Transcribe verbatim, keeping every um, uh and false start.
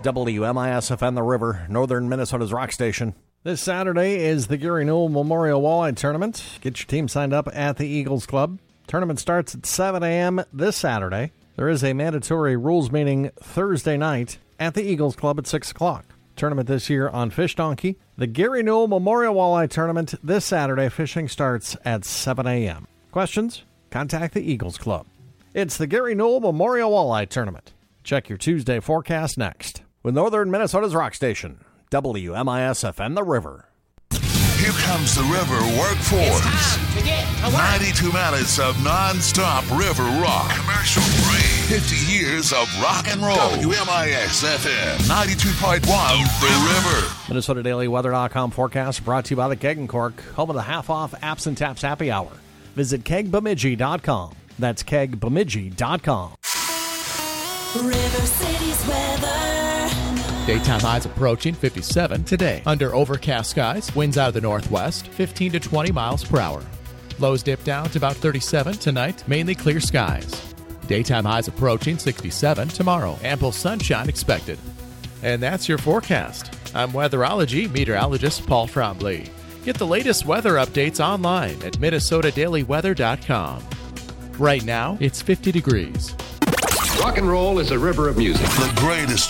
W M I S F N The River, northern Minnesota's rock station. This Saturday is the Gary Newell Memorial Walleye Tournament. Get your team signed up at the Eagles Club. Tournament starts at seven a.m. this Saturday. There is a mandatory rules meeting Thursday night at the Eagles Club at six o'clock. Tournament this year on Fish Donkey. The Gary Newell Memorial Walleye Tournament this Saturday. Fishing starts at seven a.m. Questions? Contact the Eagles Club. It's the Gary Newell Memorial Walleye Tournament. Check your Tuesday forecast next with northern Minnesota's rock station, W M I S F N The River. Here comes the River Workforce. It's time to get to work. ninety-two minutes of non-stop river rock. Commercial free. fifty years of rock and roll. W M I S F M ninety-two point one The River. Minnesota Daily Weather dot com forecast brought to you by the Keg and Cork, home of the half-off Apps and Taps Happy Hour. Visit keg bemidji dot com. That's keg bemidji dot com. River City's weather. Daytime highs approaching fifty-seven today. Under overcast skies, winds out of the northwest, fifteen to twenty miles per hour. Lows dip down to about thirty-seven tonight, mainly clear skies. Daytime highs approaching sixty-seven tomorrow. Ample sunshine expected. And that's your forecast. I'm weatherology meteorologist Paul Trombley. Get the latest weather updates online at Minnesota Daily Weather dot com. Right now, it's fifty degrees. Rock and roll is a river of music. The greatest